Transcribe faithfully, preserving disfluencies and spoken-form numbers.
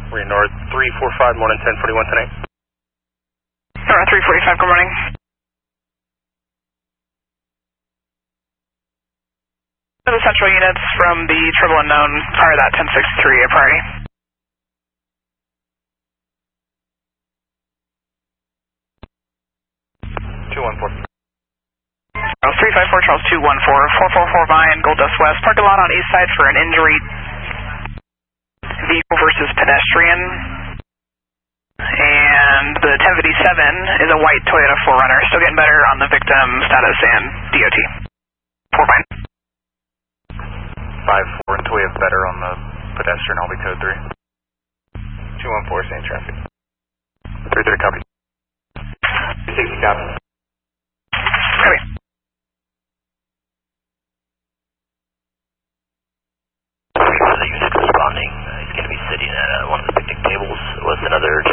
We're north three four five, morning ten forty-one tonight. North three forty-five, good morning. The central units from the triple unknown are that ten sixty-three, a priority. two one four. Charles three five four, Charles two one four, four four four Vine, Gold Dust West, parking lot on east side for an injury. Vehicle versus pedestrian. And the ten fifty-seven is a white Toyota four runner, still getting better on the victim status and D O T. four Vine. five four until we have better on the pedestrian, I'll be code three. two one four, same traffic. three three copy. two sixty copy. Copy. The unit responding, uh, he's going to be sitting at uh, one of the picnic tables with another